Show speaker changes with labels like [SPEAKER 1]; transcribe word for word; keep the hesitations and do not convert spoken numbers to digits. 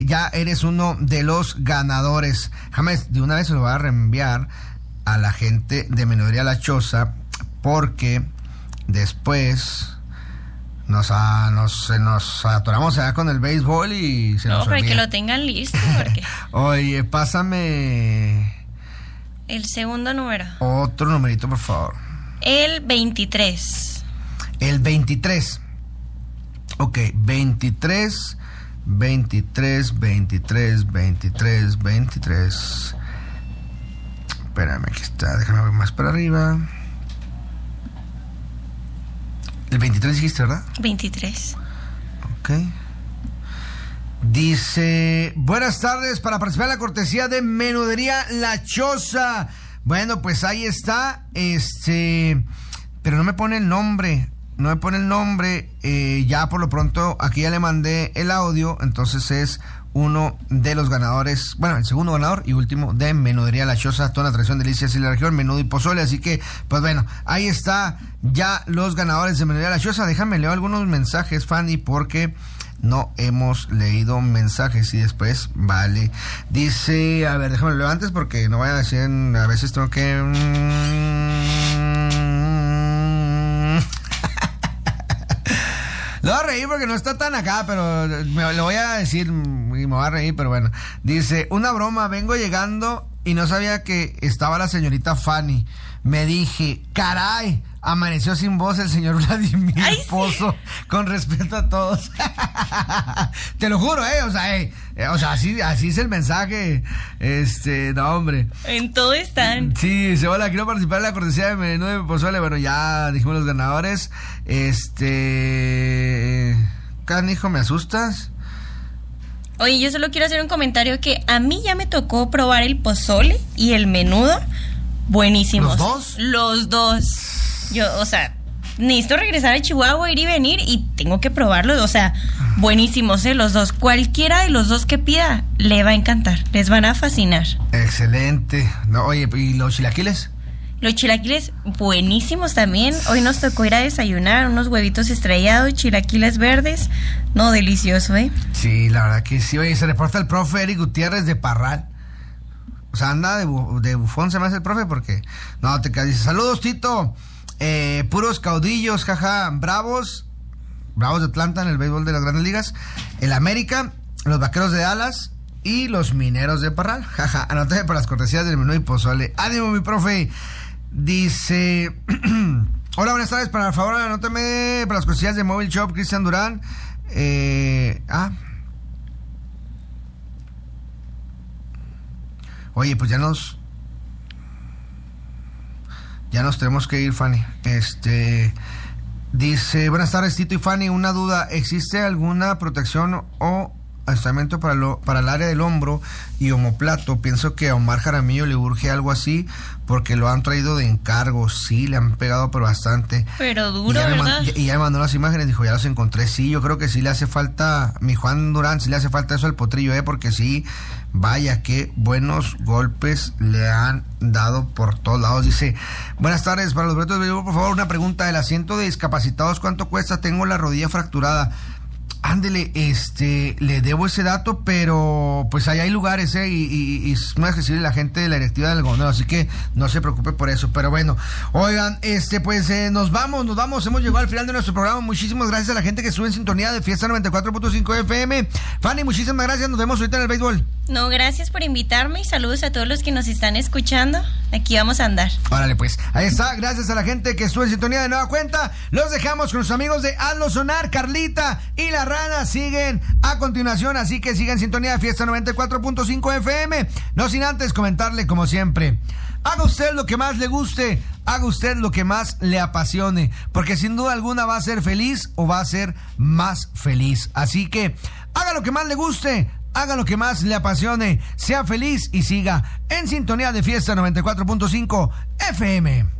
[SPEAKER 1] ya eres uno de los ganadores. Jamás, de una vez se lo voy a reenviar a la gente de Menudería La Choza, porque después nos, a, nos, nos atoramos allá con el béisbol y se
[SPEAKER 2] no,
[SPEAKER 1] nos
[SPEAKER 2] para
[SPEAKER 1] olvida.
[SPEAKER 2] que lo tengan listo. Porque...
[SPEAKER 1] Oye, pásame
[SPEAKER 2] el segundo número.
[SPEAKER 1] Otro numerito, por favor.
[SPEAKER 2] El veintitrés.
[SPEAKER 1] El veintitrés. Ok, veintitrés, veintitrés, veintitrés, veintitrés, veintitrés. Espérame, aquí está, déjame ver más para arriba. El veintitrés dijiste, ¿verdad?
[SPEAKER 2] veintitrés.
[SPEAKER 1] Ok. Dice, buenas tardes, para participar en la cortesía de Menudería La Choza. Bueno, pues ahí está, este, pero no me pone el nombre, no me pone el nombre, eh, ya por lo pronto, aquí ya le mandé el audio, entonces es uno de los ganadores, bueno, el segundo ganador y último de Menudería La Choza, toda la tradición, delicias y la región, menudo y pozole. Así que, pues bueno, ahí está ya los ganadores de Menudería La Choza. Déjame leer algunos mensajes, Fanny, porque no hemos leído mensajes y después, vale. Dice, a ver, déjame leer antes porque no vaya a decir, a veces tengo que... Lo voy a reír porque no está tan acá, pero me lo voy a decir y me voy a reír, pero bueno. Dice, una broma, vengo llegando y no sabía que estaba la señorita Fanny. Me dije, caray, amaneció sin voz el señor Vladimir Ay, Pozo, sí. Con respeto a todos. Te lo juro, eh, o sea, eh, o sea, así, así es el mensaje. Este, no, hombre.
[SPEAKER 2] En todo están.
[SPEAKER 1] Sí, dice, hola, quiero participar en la cortesía de Menudo de Pozole. Bueno, ya dijimos los ganadores. Este, canijo, ¿me asustas?
[SPEAKER 2] Oye, yo solo quiero hacer un comentario que a mí ya me tocó probar el pozole y el menudo. Buenísimos.
[SPEAKER 1] ¿Los dos?
[SPEAKER 2] Los dos. Yo, o sea, necesito regresar a Chihuahua, ir y venir y tengo que probarlos. O sea, buenísimos, ¿eh? Los dos. Cualquiera de los dos que pida le va a encantar. Les van a fascinar.
[SPEAKER 1] Excelente. No, oye, ¿y los chilaquiles?
[SPEAKER 2] Los chilaquiles buenísimos también. Hoy nos tocó ir a desayunar unos huevitos estrellados, chilaquiles verdes. No, delicioso, ¿eh?
[SPEAKER 1] Sí, la verdad que sí. Oye, se reporta el profe Eric Gutiérrez de Parral. O sea, anda de, bu- de bufón, se me hace el profe, porque... No, te quedas. Dice, saludos, Tito. Eh, puros caudillos, jaja, bravos. Bravos de Atlanta en el béisbol de las Grandes Ligas. El América, los Vaqueros de Dallas y los Mineros de Parral. Jaja, anoté para las cortesías del menú y pozole. Ánimo, mi profe. Dice... Hola, buenas tardes. Para favor, anótame para las cortesías de Mobile Shop, Cristian Durán. Eh... Ah... Oye, pues ya nos... Ya nos tenemos que ir, Fanny. Este... Dice, buenas tardes, Tito y Fanny. Una duda, ¿existe alguna protección o adiestramiento para, lo, para el área del hombro y omoplato? Pienso que a Omar Jaramillo le urge algo así porque lo han traído de encargo. Sí, le han pegado pero bastante.
[SPEAKER 2] Pero duro,
[SPEAKER 1] y ya
[SPEAKER 2] ¿verdad?
[SPEAKER 1] Me, y ya me mandó las imágenes, dijo, ya los encontré. Sí, yo creo que sí le hace falta, mi Juan Durán, sí le hace falta eso al potrillo, ¿eh? Porque sí, vaya, qué buenos golpes le han dado por todos lados. Dice, buenas tardes, para los boletos de béisbol, por favor, una pregunta, el asiento de discapacitados, ¿cuánto cuesta? Tengo la rodilla fracturada. Ándele, este, le debo ese dato, pero pues allá hay lugares, eh, y, y, y es muy accesible la gente de la directiva del algodonero, así que no se preocupe por eso. Pero bueno, oigan, este, pues eh, nos vamos, nos vamos, hemos llegado al final de nuestro programa. Muchísimas gracias a la gente que sube en sintonía de Fiesta noventa y cuatro punto cinco F M. Fanny, muchísimas gracias, nos vemos ahorita en el béisbol.
[SPEAKER 2] No, gracias por invitarme y saludos a todos los que nos están escuchando. Aquí vamos a andar.
[SPEAKER 1] Órale, pues, ahí está, gracias a la gente que estuvo en sintonía de nueva cuenta. Los dejamos con los amigos de Hazlo Sonar, Carlita y La Rana siguen a continuación, así que sigan en sintonía de Fiesta noventa y cuatro punto cinco F M. No sin antes comentarle, como siempre, haga usted lo que más le guste, haga usted lo que más le apasione, porque sin duda alguna va a ser feliz o va a ser más feliz. Así que haga lo que más le guste, haga lo que más le apasione, sea feliz y siga en sintonía de Fiesta noventa y cuatro punto cinco F M.